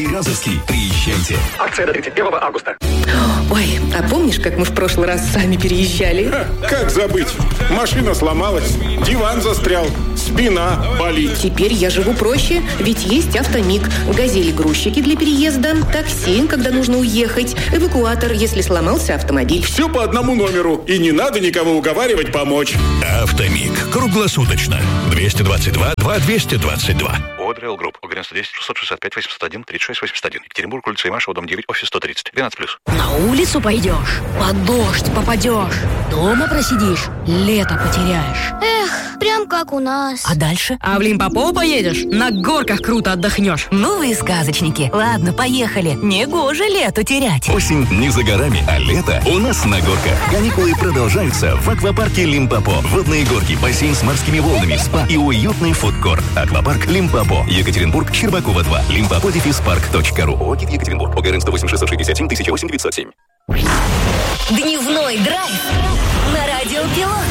Тирасовский. Приезжайте. Акция до 31 августа. Ой, а помнишь, как мы в прошлый раз сами переезжали? Как забыть? Машина сломалась, диван застрял, спина болит. Теперь я живу проще, ведь есть Автомиг. Газели-грузчики для переезда, такси, когда нужно уехать, эвакуатор, если сломался автомобиль. Все по одному номеру, и не надо никого уговаривать помочь. Автомиг. Круглосуточно. 222-222. Одреал Групп. ОГРН 110 665 801 36 81. Екатеринбург, улица Имашева, дом 9, офис 130. 12+. На улицу пойдешь, под дождь попадешь, дома просидишь, лето потеряешь. Эх, прям как у нас. А дальше? А в Лимпопо поедешь, на горках круто отдохнешь. Ну вы и сказочники. Ладно, поехали. Негоже лету терять. Осень не за горами, а лето у нас на горках. Каникулы продолжаются в аквапарке Лимпопо. Водные горки, бассейн с морскими волнами, спа и уютный фудкорт. Аквапарк Лимпопо. Екатеринбург, Щербакова 2. Limpopo-park.ru. ОГИ Екатеринбург. ОГРН 108 667 1008 907. Дневной драйв на Радио Пилот.